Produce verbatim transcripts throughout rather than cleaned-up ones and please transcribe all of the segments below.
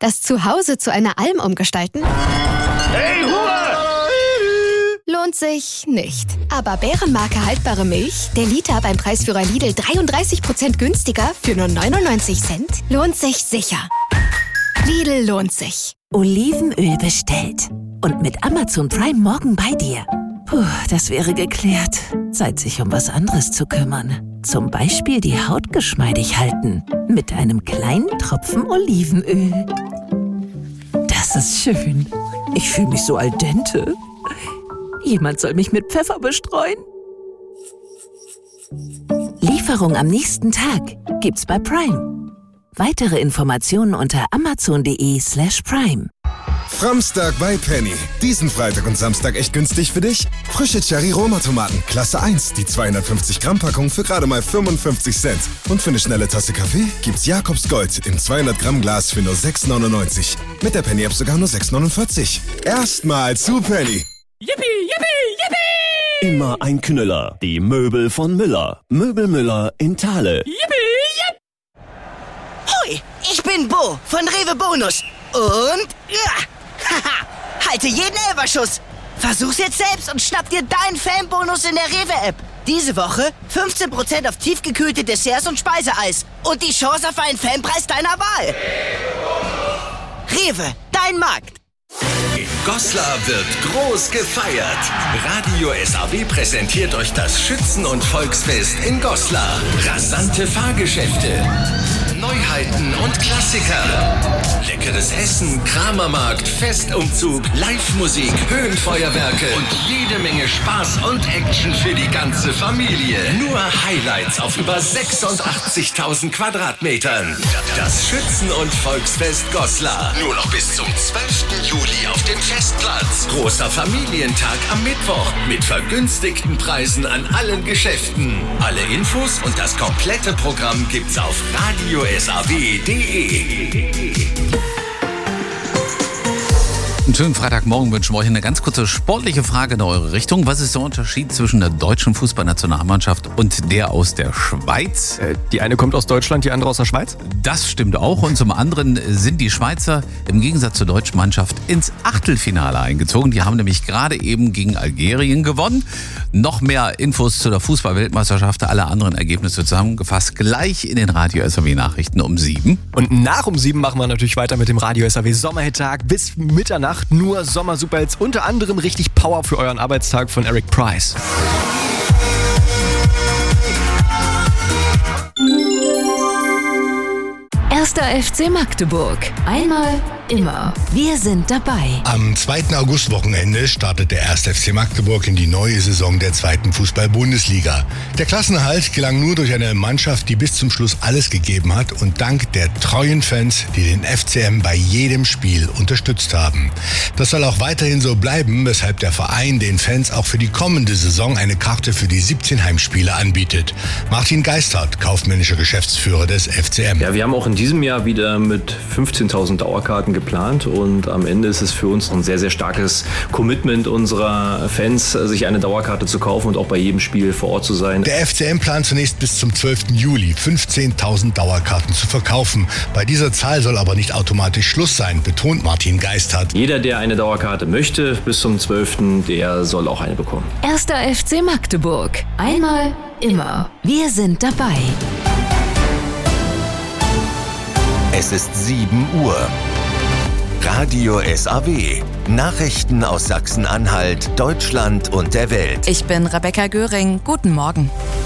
Das Zuhause zu einer Alm umgestalten? Hey, Ruhe! Lohnt sich nicht. Aber Bärenmarke haltbare Milch, der Liter beim Preisführer Lidl dreiunddreißig Prozent günstiger für nur neunundneunzig Cent, lohnt sich sicher. Lidl lohnt sich. Olivenöl bestellt. Und mit Amazon Prime morgen bei dir. Puh, das wäre geklärt. Zeit, sich um was anderes zu kümmern. Zum Beispiel die Haut geschmeidig halten. Mit einem kleinen Tropfen Olivenöl. Das ist schön. Ich fühle mich so al dente. Jemand soll mich mit Pfeffer bestreuen. Lieferung am nächsten Tag gibt's bei Prime. Weitere Informationen unter amazon.de slash prime. Framstag bei Penny. Diesen Freitag und Samstag echt günstig für dich. Frische Cherry-Roma-Tomaten, Klasse eins, die zweihundertfünfzig Gramm Packung für gerade mal fünfundfünfzig Cent. Und für eine schnelle Tasse Kaffee gibt's Jakobs Gold im zweihundert Gramm Glas für nur sechs neunundneunzig. Mit der Penny-App sogar nur sechs neunundvierzig. Erstmal zu Penny. Yippie, yippie, yippie! Immer ein Knüller. Die Möbel von Müller. Möbel Müller in Thale. Yippie, yipp! Hoi, ich bin Bo von Rewe Bonus. Und, ja, haha, halte jeden Elferschuss. Versuch's jetzt selbst und schnapp dir deinen Fanbonus in der Rewe-App. Diese Woche fünfzehn Prozent auf tiefgekühlte Desserts und Speiseeis. Und die Chance auf einen Fanpreis deiner Wahl. Rewe, dein Markt. In Goslar wird groß gefeiert. Radio S A W präsentiert euch das Schützen- und Volksfest in Goslar. Rasante Fahrgeschäfte, Neuheiten und Klassiker. Leckeres Essen, Kramermarkt, Festumzug, Live-Musik, Höhenfeuerwerke und jede Menge Spaß und Action für die ganze Familie. Nur Highlights auf über sechsundachtzigtausend Quadratmetern. Das Schützen- und Volksfest Goslar. Nur noch bis zum zwölften Juli auf dem Festplatz. Großer Familientag am Mittwoch mit vergünstigten Preisen an allen Geschäften. Alle Infos und das komplette Programm gibt's auf radio s a w punkt de. Einen schönen Freitagmorgen wünschen wir euch eine ganz kurze sportliche Frage in eure Richtung. Was ist der Unterschied zwischen der deutschen Fußballnationalmannschaft und der aus der Schweiz? Äh, die eine kommt aus Deutschland, die andere aus der Schweiz? Das stimmt auch. Und zum anderen sind die Schweizer im Gegensatz zur deutschen Mannschaft ins Achtelfinale eingezogen. Die haben nämlich gerade eben gegen Algerien gewonnen. Noch mehr Infos zu der Fußball-Weltmeisterschaft, alle anderen Ergebnisse zusammengefasst, gleich in den Radio S A W Nachrichten um sieben. Und nach um sieben machen wir natürlich weiter mit dem Radio S A W Sommerhittag bis Mitternacht. Nur Sommer-Superhits, unter anderem richtig Power für euren Arbeitstag von Eric Price. Erster F C Magdeburg. Einmal, immer. Wir sind dabei. Am zweiten Augustwochenende startet der erste F C Magdeburg in die neue Saison der zweiten Fußball-Bundesliga. Der Klassenerhalt gelang nur durch eine Mannschaft, die bis zum Schluss alles gegeben hat und dank der treuen Fans, die den F C M bei jedem Spiel unterstützt haben. Das soll auch weiterhin so bleiben, weshalb der Verein den Fans auch für die kommende Saison eine Karte für die siebzehn Heimspiele anbietet. Martin Geistert, kaufmännischer Geschäftsführer des F C M. Ja, wir haben auch in diesem Jahr wieder mit fünfzehntausend Dauerkarten geplant und am Ende ist es für uns ein sehr, sehr starkes Commitment unserer Fans, sich eine Dauerkarte zu kaufen und auch bei jedem Spiel vor Ort zu sein. Der F C M plant zunächst bis zum zwölften Juli fünfzehntausend Dauerkarten zu verkaufen. Bei dieser Zahl soll aber nicht automatisch Schluss sein, betont Martin Geistert. Jeder, der eine Dauerkarte möchte, bis zum zwölften, der soll auch eine bekommen. Erster F C Magdeburg. Einmal, immer. Wir sind dabei. Es ist sieben Uhr. Radio S A W. Nachrichten aus Sachsen-Anhalt, Deutschland und der Welt. Ich bin Rebecca Göring. Guten Morgen.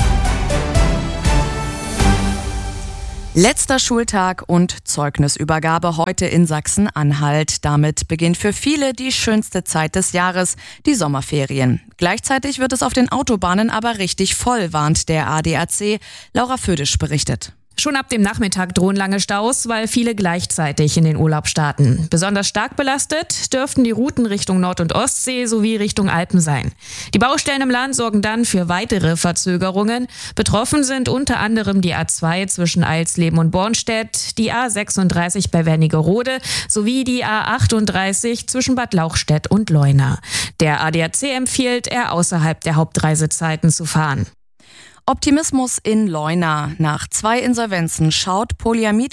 Letzter Schultag und Zeugnisübergabe heute in Sachsen-Anhalt. Damit beginnt für viele die schönste Zeit des Jahres, die Sommerferien. Gleichzeitig wird es auf den Autobahnen aber richtig voll, warnt der A D A C. Laura Födisch berichtet. Schon ab dem Nachmittag drohen lange Staus, weil viele gleichzeitig in den Urlaub starten. Besonders stark belastet dürften die Routen Richtung Nord- und Ostsee sowie Richtung Alpen sein. Die Baustellen im Land sorgen dann für weitere Verzögerungen. Betroffen sind unter anderem die A zwei zwischen Eilsleben und Bornstedt, die A sechsunddreißig bei Wernigerode sowie die A achtunddreißig zwischen Bad Lauchstädt und Leuna. Der A D A C empfiehlt, eher außerhalb der Hauptreisezeiten zu fahren. Optimismus in Leuna. Nach zwei Insolvenzen schaut Polyamid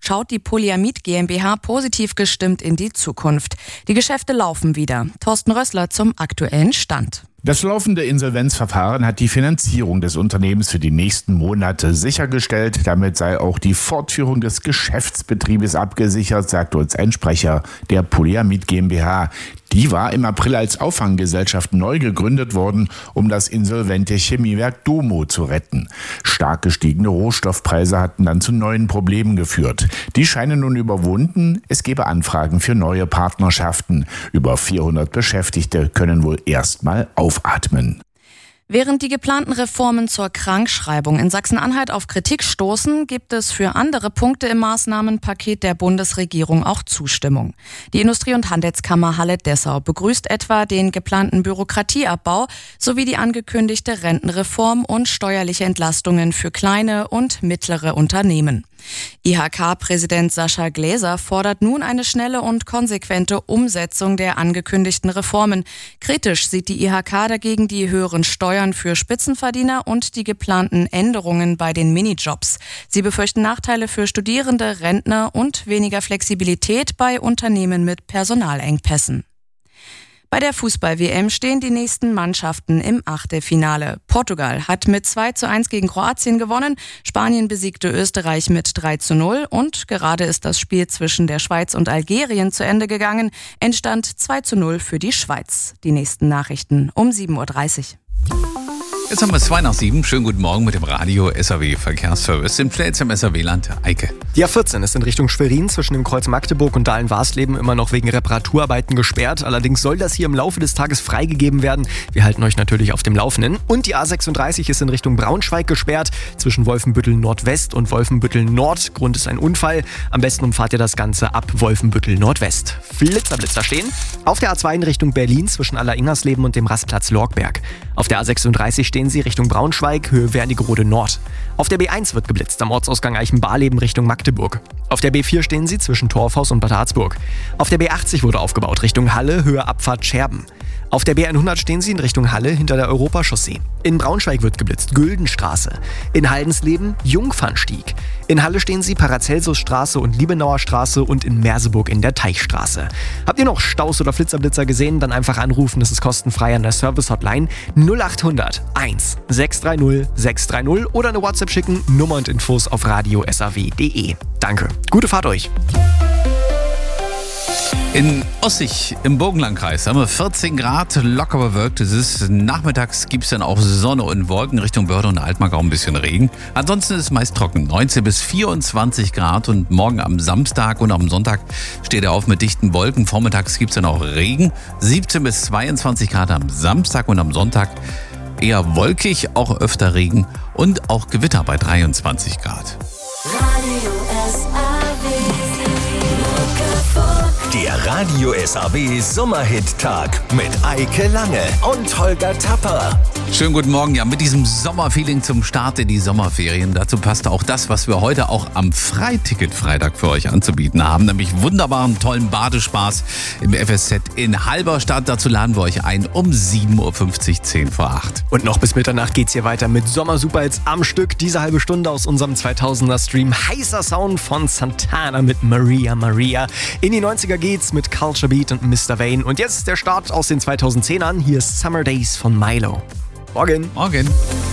schaut die Polyamid GmbH positiv gestimmt in die Zukunft. Die Geschäfte laufen wieder. Thorsten Rössler zum aktuellen Stand. Das laufende Insolvenzverfahren hat die Finanzierung des Unternehmens für die nächsten Monate sichergestellt. Damit sei auch die Fortführung des Geschäftsbetriebes abgesichert, sagt uns ein Sprecher der Polyamid GmbH. Die war im April als Auffanggesellschaft neu gegründet worden, um das insolvente Chemiewerk Domo zu retten. Stark gestiegene Rohstoffpreise hatten dann zu neuen Problemen geführt. Die scheinen nun überwunden. Es gebe Anfragen für neue Partnerschaften. Über vierhundert Beschäftigte können wohl erstmal aufatmen. Während die geplanten Reformen zur Krankschreibung in Sachsen-Anhalt auf Kritik stoßen, gibt es für andere Punkte im Maßnahmenpaket der Bundesregierung auch Zustimmung. Die Industrie- und Handelskammer Halle-Dessau begrüßt etwa den geplanten Bürokratieabbau sowie die angekündigte Rentenreform und steuerliche Entlastungen für kleine und mittlere Unternehmen. I H K-Präsident Sascha Gläser fordert nun eine schnelle und konsequente Umsetzung der angekündigten Reformen. Kritisch sieht die I H K dagegen die höheren Steuern für Spitzenverdiener und die geplanten Änderungen bei den Minijobs. Sie befürchten Nachteile für Studierende, Rentner und weniger Flexibilität bei Unternehmen mit Personalengpässen. Bei der Fußball-W M stehen die nächsten Mannschaften im Achtelfinale. Portugal hat mit zwei zu eins gegen Kroatien gewonnen, Spanien besiegte Österreich mit drei zu null und gerade ist das Spiel zwischen der Schweiz und Algerien zu Ende gegangen. Endstand zwei zu null für die Schweiz. Die nächsten Nachrichten um sieben Uhr dreißig. Jetzt haben wir zwei nach sieben. Schönen guten Morgen mit dem Radio S A W Verkehrsservice im schnellsten S A W-Land. Eike. Die A vierzehn ist in Richtung Schwerin zwischen dem Kreuz Magdeburg und Dahlen-Warsleben immer noch wegen Reparaturarbeiten gesperrt. Allerdings soll das hier im Laufe des Tages freigegeben werden. Wir halten euch natürlich auf dem Laufenden. Und die A sechsunddreißig ist in Richtung Braunschweig gesperrt zwischen Wolfenbüttel Nordwest und Wolfenbüttel Nord. Grund ist ein Unfall. Am besten umfahrt ihr das Ganze ab Wolfenbüttel Nordwest. Blitzerblitzer stehen. Auf der A zwei in Richtung Berlin zwischen Aller-Ingersleben und dem Rastplatz Lorgberg. Auf der A sechsunddreißig stehen sie Richtung Braunschweig, Höhe Wernigerode Nord. Auf der B eins wird geblitzt am Ortsausgang Eichenbarleben Richtung Magdeburg. Auf der B vier stehen sie zwischen Torfhaus und Bad Harzburg. Auf der B achtzig wurde aufgebaut Richtung Halle, Höhe Abfahrt Scherben. Auf der B hundert stehen sie in Richtung Halle hinter der Europachaussee. In Braunschweig wird geblitzt Güldenstraße. In Haldensleben Jungfernstieg. In Halle stehen sie Paracelsusstraße und Liebenauer Straße und in Merseburg in der Teichstraße. Habt ihr noch Staus oder Flitzerblitzer gesehen? Dann einfach anrufen, das ist kostenfrei an der Service-Hotline null acht hundert eins sechs drei null sechs drei null oder eine WhatsApp schicken, Nummer und Infos auf radio s a w punkt d e. Danke, gute Fahrt euch! In Ossig im Burgenlandkreis haben wir vierzehn Grad, locker bewölkt. Es ist nachmittags, gibt es dann auch Sonne und Wolken. Richtung Börde und Altmark auch ein bisschen Regen. Ansonsten ist es meist trocken, neunzehn bis vierundzwanzig Grad. Und morgen am Samstag und am Sonntag steht er auf mit dichten Wolken. Vormittags gibt es dann auch Regen, siebzehn bis zweiundzwanzig Grad am Samstag und am Sonntag eher wolkig, auch öfter Regen und auch Gewitter bei dreiundzwanzig Grad. Der Radio S A W Sommerhit-Tag mit Eike Lange und Holger Tapper. Schönen guten Morgen. Ja, mit diesem Sommerfeeling zum Start in die Sommerferien. Dazu passt auch das, was wir heute auch am Freiticket-Freitag für euch anzubieten haben. Nämlich wunderbaren, tollen Badespaß im F S Z in Halberstadt. Dazu laden wir euch ein um sieben Uhr fünfzig, zehn vor acht. Und noch bis Mitternacht geht's hier weiter mit Sommersuperhits am Stück. Diese halbe Stunde aus unserem zweitausender Stream. Heißer Sound von Santana mit Maria Maria. In die neunziger geht's mit Culture Beat und Mister Vane. Und jetzt der Start aus den zweitausendzehnern. Hier ist Summer Days von Milo. Morgen. Morgen.